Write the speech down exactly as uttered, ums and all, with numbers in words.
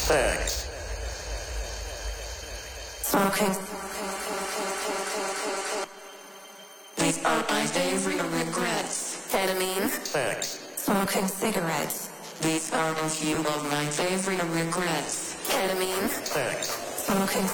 sex, smoking. These are my favorite regrets. Ketamine, sex, smoking cigarettes. These are a few of my favorite regrets. Ketamine, sex, smoking